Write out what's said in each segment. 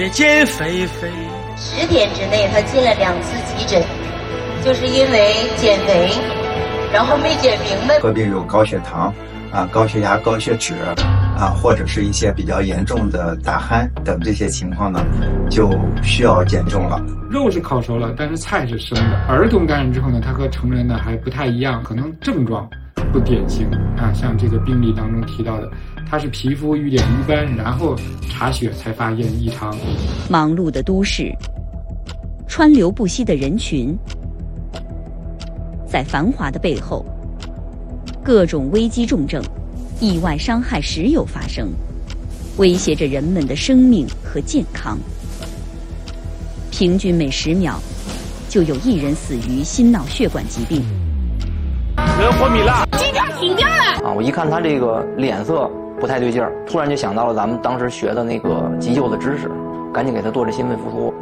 减肥肥 10天之内他进了2次急诊，就是因为减肥，然后没减明白。 特别有高血糖高血压、高血脂或者是一些比较严重的打鼾等这些情况呢，就需要减重了。 肉是烤熟了，但是菜是生的。儿童感染之后呢，它和成人呢还不太一样，可能症状不典型像这个病例当中提到的，它是皮肤瘀点一般，然后查血才发现异常。 忙碌的都市，川流不息的人群，在繁华的背后，各种危机重症、意外伤害时有发生，威胁着人们的生命和健康。平均每10秒就有1人死于心脑血管疾病。 人活米了， 机票停掉了我一看他这个脸色不太对劲儿，突然就想到了咱们当时学的那个急救的知识，赶紧给他做这心肺复苏。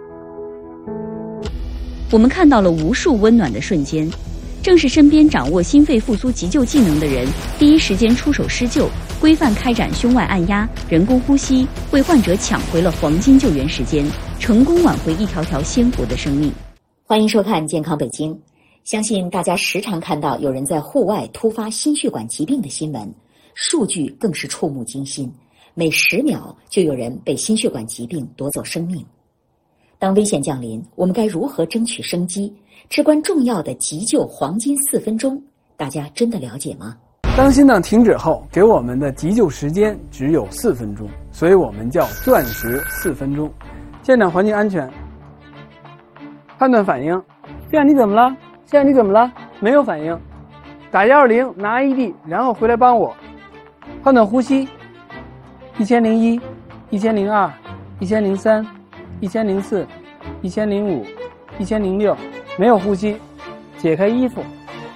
我们看到了无数温暖的瞬间，正是身边掌握心肺复苏急救技能的人第一时间出手施救，规范开展胸外按压、人工呼吸，为患者抢回了黄金救援时间，成功挽回一条条鲜活的生命。 欢迎收看健康北京。相信大家时常看到有人在户外突发心血管疾病的新闻，数据更是触目惊心，每10秒就有人被心血管疾病夺走生命。当危险降临，我们该如何争取生机？至关重要的急救黄金4分钟，大家真的了解吗？ 当心脏停止后，给我们的急救时间只有4分钟，所以我们叫钻石4分钟。现场环境安全，判断反应。现在你怎么了？现在你怎么了？没有反应。打120，拿 AED， 然后回来帮我。判断呼吸。1001、1002、1003、1004、1005、1006，没有呼吸，解开衣服。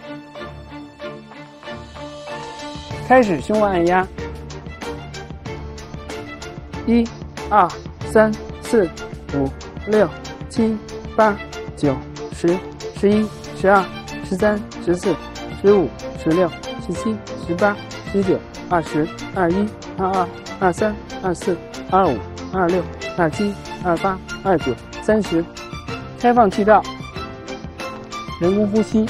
开始胸外按压。1、2、3、4、5、6、7、8、9、10、11、12、13、14、15、16、17、18、19、20、21、22、23、24、25、26、27、28、29、30。开放气道，人工呼吸。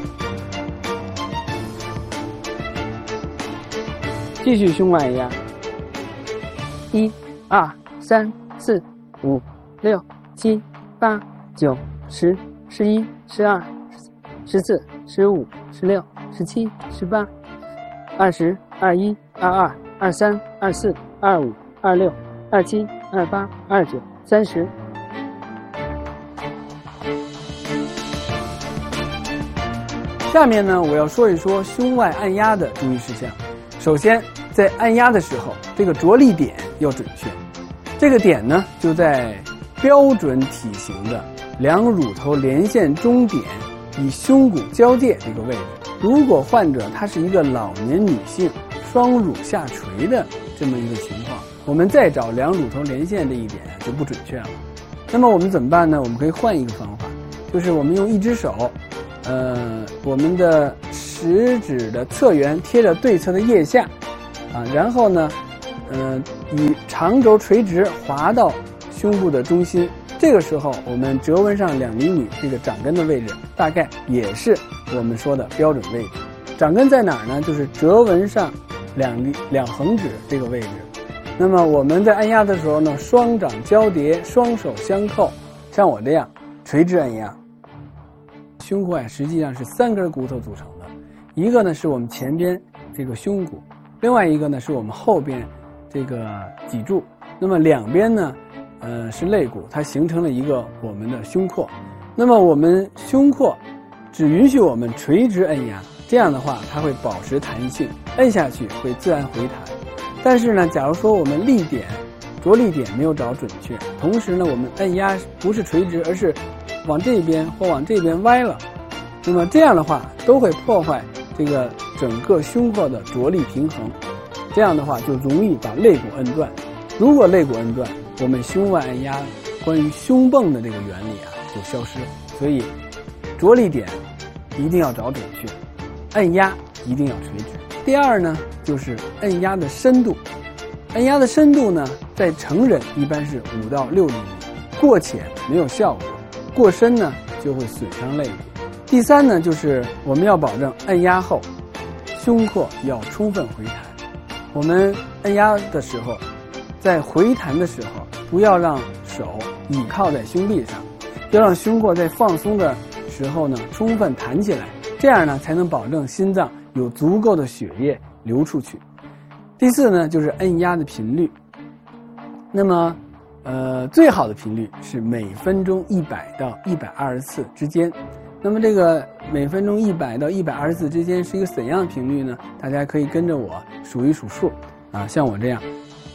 继续胸外按压。1、2、3、4、5、6、7、8、9、10、11、12、14、15、16、17、18、20、21、22、23、24、25、26、27、28、29、30。下面呢，我要说一说胸外按压的注意事项。首先，在按压的时候，这个着力点要准确。这个点呢，就在标准体型的两乳头连线中点与胸骨交界这个位置。如果患者她是一个老年女性，双乳下垂的这么一个情况，我们再找两乳头连线这一点就不准确了。那么我们怎么办呢？我们可以换一个方法，就是我们用一只手我们的食指的侧缘贴着对侧的腋下然后呢以长轴垂直滑到胸部的中心。这个时候我们折纹上2厘米这个掌根的位置大概也是我们说的标准位置。掌根在哪儿呢？就是折纹上两横指这个位置。那么我们在按压的时候呢，双掌交叠，双手相扣，像我这样垂直按压。胸廓实际上是3根骨头组成的，一个呢是我们前边这个胸骨，另外一个呢是我们后边这个脊柱，那么两边呢是肋骨，它形成了一个我们的胸廓。那么我们胸廓只允许我们垂直按压，这样的话它会保持弹性，按下去会自然回弹。但是呢，假如说我们着力点没有找准确，同时呢我们按压不是垂直，而是往这边或往这边歪了，那么这样的话都会破坏这个整个胸廓的着力平衡，这样的话就容易把肋骨摁断。如果肋骨摁断，我们胸外按压关于胸泵的这个原理就消失了。所以着力点一定要找准确，按压一定要垂直。第二呢，就是按压的深度。按压的深度呢， 在成人一般是5到6厘米，过浅没有效果，过深呢就会损伤肋骨。第三呢，就是我们要保证按压后胸廓要充分回弹。我们按压的时候，在回弹的时候，不要让手倚靠在胸壁上，要让胸廓在放松的时候呢充分弹起来，这样呢才能保证心脏有足够的血液流出去。第四呢，就是按压的频率。那么最好的频率是每分钟100到120次之间。那么这个每分钟100到120次之间是一个怎样的频率呢？大家可以跟着我数一数数啊，像我这样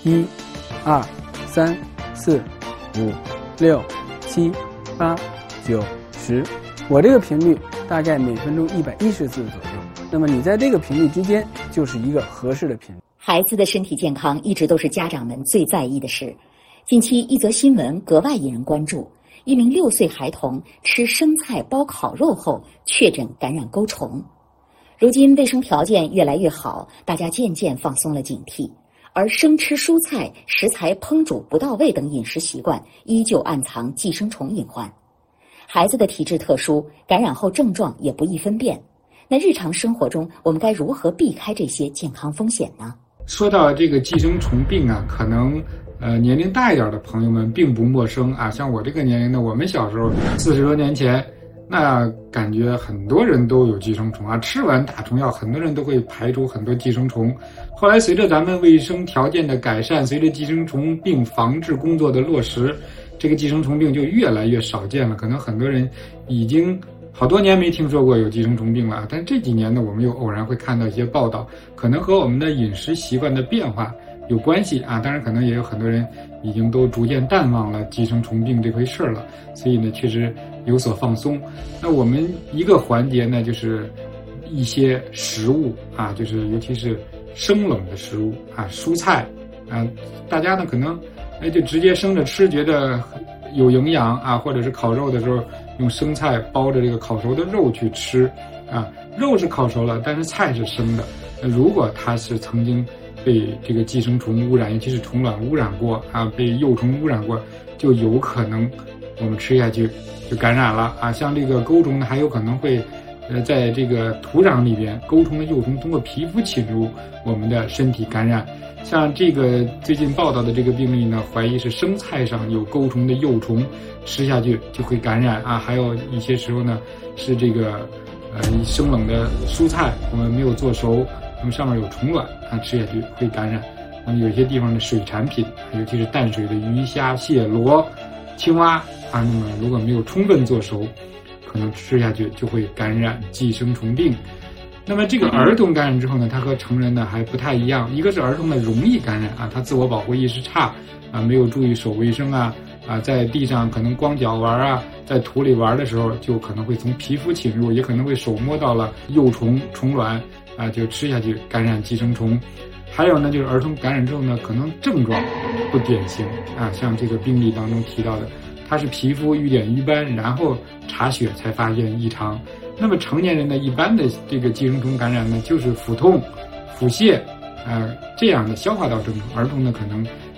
，1、2、3、4、5、6、7、8、9、10。我这个频率大概每分钟110次左右。那么你在这个频率之间就是一个合适的频率。 孩子的身体健康一直都是家长们最在意的事。近期一则新闻格外引人关注，一名6岁孩童吃生菜包烤肉后确诊感染钩虫。如今卫生条件越来越好，大家渐渐放松了警惕，而生吃蔬菜、食材烹煮不到位等饮食习惯依旧暗藏寄生虫隐患。孩子的体质特殊，感染后症状也不易分辨。那日常生活中我们该如何避开这些健康风险呢？ 说到这个寄生虫病啊，可能年龄大一点的朋友们并不陌生啊。像我这个年龄的，我们小时候40多年前，那感觉很多人都有寄生虫啊，吃完打虫药，很多人都会排出很多寄生虫。后来随着咱们卫生条件的改善，随着寄生虫病防治工作的落实，这个寄生虫病就越来越少见了。可能很多人已经好多年没听说过有寄生虫病了，但这几年呢，我们又偶然会看到一些报道，可能和我们的饮食习惯的变化有关系啊。当然可能也有很多人已经都逐渐淡忘了寄生虫病这回事了，所以呢确实有所放松。那我们一个环节呢，就是一些食物啊，就是尤其是生冷的食物啊，蔬菜啊，大家呢可能就直接生着吃，觉得有营养啊，或者是烤肉的时候用生菜包着这个烤熟的肉去吃啊，肉是烤熟了，但是菜是生的。如果它是曾经被这个寄生虫污染，尤其是虫卵污染过啊，被幼虫污染过，就有可能我们吃下去就感染了啊。像这个钩虫呢，还有可能会在这个土壤里边，钩虫的幼虫通过皮肤侵入我们的身体感染。像这个最近报道的这个病例呢，怀疑是生菜上有钩虫的幼虫，吃下去就会感染啊。还有一些时候呢，是这个生冷的蔬菜我们没有做熟，那么上面有虫卵啊，吃下去会感染。那么有些地方的水产品，尤其是淡水的鱼虾蟹螺青蛙啊，那么如果没有充分做熟，可能吃下去就会感染寄生虫病。那么这个儿童感染之后呢，它和成人呢还不太一样。一个是儿童呢容易感染啊，他自我保护意识差啊，没有注意手卫生啊，在地上可能光脚玩啊，在土里玩的时候就可能会从皮肤侵入，也可能会手摸到了幼虫虫卵啊，就吃下去感染寄生虫。还有呢，就是儿童感染之后呢，可能症状不典型啊，像这个病例当中提到的，他是皮肤瘀点瘀斑，然后查血才发现异常。那么成年人呢，一般的这个寄生虫感染呢，就是腹痛、腹泻，这样的消化道症状。儿童呢，可能